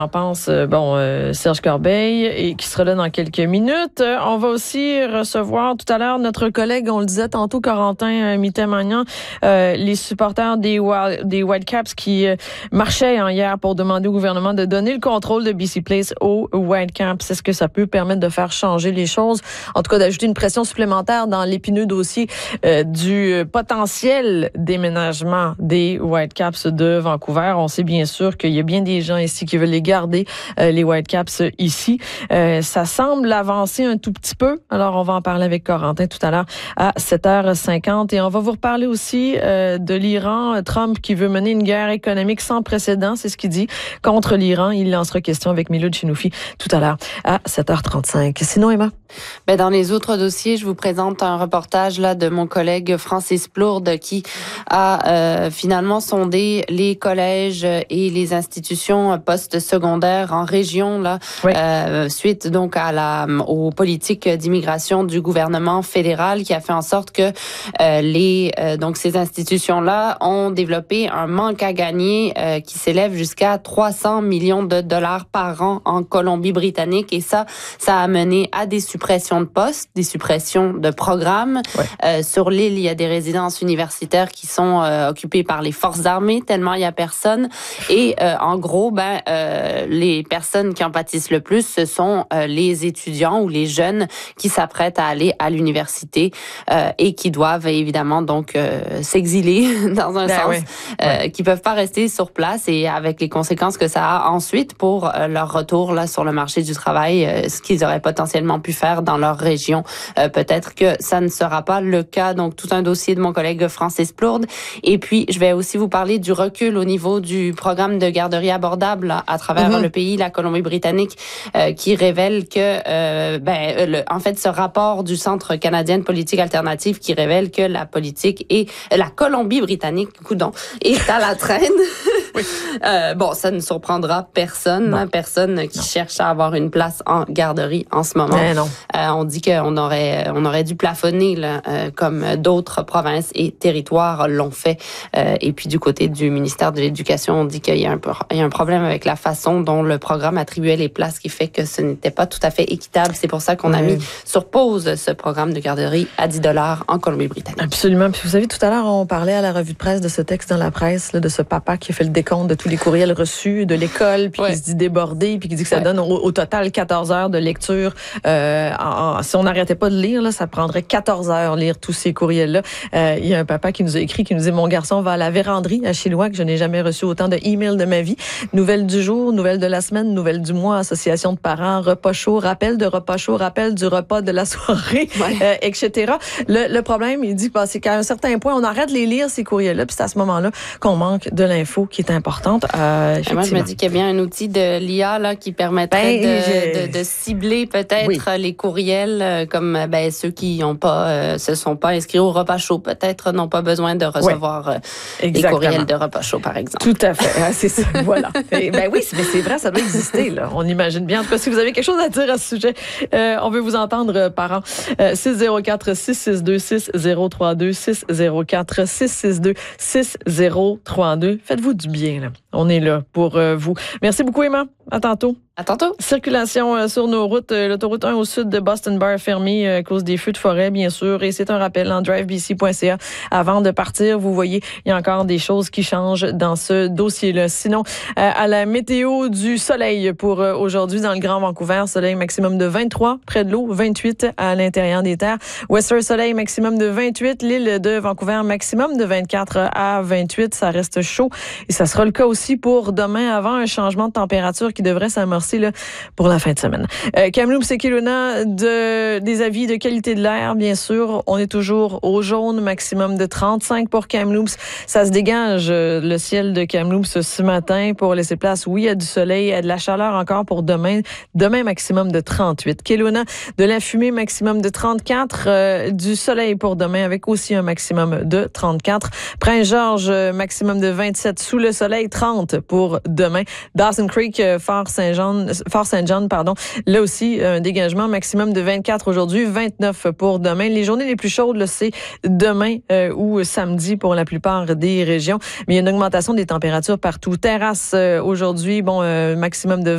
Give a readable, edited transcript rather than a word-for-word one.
On pense, Serge Corbeil, et qui sera là dans quelques minutes. On va aussi recevoir tout à l'heure notre collègue, on le disait tantôt, Corentin Mittermagnan, les supporters des Whitecaps qui marchaient hier pour demander au gouvernement de donner le contrôle de BC Place aux Whitecaps. Est-ce que ça peut permettre de faire changer les choses? En tout cas, d'ajouter une pression supplémentaire dans l'épineux dossier du potentiel déménagement des Whitecaps de Vancouver. On sait bien sûr qu'il y a bien des gens ici qui veulent les garder, les Whitecaps ici. Ça semble avancer un tout petit peu. Alors, on va en parler avec Corentin tout à l'heure à 7h50. Et on va vous reparler aussi de l'Iran. Trump qui veut mener une guerre économique sans précédent, c'est ce qu'il dit, contre l'Iran. Il en sera question avec Milou Chinoufi tout à l'heure à 7h35. Sinon, Emma? Dans les autres dossiers, je vous présente un reportage là de mon collègue Francis Plourde qui a finalement sondé les collèges et les institutions post-secondaires en région là, oui. Suite donc aux politiques d'immigration du gouvernement fédéral qui a fait en sorte que donc ces institutions-là ont développé un manque à gagner qui s'élève jusqu'à 300 millions de dollars par an en Colombie-Britannique, et ça a mené à des suppressions de postes, des suppressions de programmes. Ouais. Sur l'île, il y a des résidences universitaires qui sont occupées par les forces armées, tellement il y a personne. Et en gros, les personnes qui en pâtissent le plus, ce sont les étudiants ou les jeunes qui s'apprêtent à aller à l'université et qui doivent évidemment donc s'exiler dans un sens, qui peuvent pas rester sur place, et avec les conséquences que ça a ensuite pour leur retour là sur le marché du travail, ce qu'ils auraient potentiellement pu faire dans leur région. Peut-être que ça ne sera pas le cas. Donc, tout un dossier de mon collègue Francis Plourde. Et puis, je vais aussi vous parler du recul au niveau du programme de garderie abordable là, à travers le pays, la Colombie-Britannique, qui révèle que, en fait, ce rapport du Centre canadien de politique alternative qui révèle que la politique et la Colombie-Britannique, est à la traîne. Oui. Ça ne surprendra personne, personne qui cherche à avoir une place en garderie en ce moment. Non. On dit qu'on aurait dû plafonner là, comme d'autres provinces et territoires l'ont fait. Et puis du côté du ministère de l'Éducation, on dit qu'il y a un problème avec la façon dont le programme attribuait les places, qui fait que ce n'était pas tout à fait équitable. C'est pour ça qu'on a mis sur pause ce programme de garderie à 10 $ en Colombie-Britannique. Absolument. Puis vous savez, tout à l'heure, on parlait à la revue de presse de ce texte dans la presse, là, de ce papa qui a fait le décompte de tous les courriels reçus de l'école, puis qui se dit débordé, puis qui dit que ça donne au total 14 heures de lecture. Si on n'arrêtait pas de lire, là, ça prendrait 14 heures lire tous ces courriels-là. Il y a un papa qui nous a écrit, qui nous dit « Mon garçon va à la véranderie à Chilliwack. Je n'ai jamais reçu autant de emails de ma vie. Nouvelles du jour, nouvelles de la semaine, nouvelles du mois, association de parents, repas chaud, rappel de repas chaud, rappel du repas de la soirée, etc. » Le problème, il dit que c'est qu'à un certain point, on arrête de les lire, ces courriels-là, puis c'est à ce moment-là qu'on manque de l'info qui est importante. Moi, je me dis qu'il y a bien un outil de l'IA là, qui permettrait de cibler peut-être les courriels comme ceux qui se sont pas inscrits au repas chaud, peut-être n'ont pas besoin de recevoir des courriels de repas chaud, par exemple. Tout à fait. C'est ça. Voilà. Oui, c'est vrai, ça doit exister. Là. On imagine bien. En tout cas, si vous avez quelque chose à dire à ce sujet, on veut vous entendre, parents. 604-662-6032, 604-662-6032. Faites-vous du bien. Là. On est là pour vous. Merci beaucoup, Emma. À tantôt. À tantôt. Circulation sur nos routes. L'autoroute 1 au sud de Boston Bar fermée à cause des feux de forêt, bien sûr. Et c'est un rappel en drivebc.ca. Avant de partir, vous voyez, il y a encore des choses qui changent dans ce dossier-là. Sinon, à la météo du soleil pour aujourd'hui dans le Grand Vancouver, soleil maximum de 23 près de l'eau, 28 à l'intérieur des terres. Western soleil maximum de 28. L'île de Vancouver maximum de 24 à 28. Ça reste chaud. Et ça sera le cas aussi pour demain avant un changement de température qui devrait s'amorcer là, pour la fin de semaine. Kamloops et Kelowna, des avis de qualité de l'air, bien sûr. On est toujours au jaune, maximum de 35 pour Kamloops. Ça se dégage le ciel de Kamloops ce matin pour laisser place, oui, à du soleil, à de la chaleur encore pour demain. Demain, maximum de 38. Kelowna, de la fumée, maximum de 34. Du soleil pour demain avec aussi un maximum de 34. Prince-Georges, maximum de 27 sous le soleil, 30 pour demain. Dawson Creek, Fort Saint-John, là aussi, un dégagement maximum de 24 aujourd'hui, 29 pour demain. Les journées les plus chaudes, là, c'est demain ou samedi pour la plupart des régions. Mais il y a une augmentation des températures partout. Terrasse, aujourd'hui, maximum de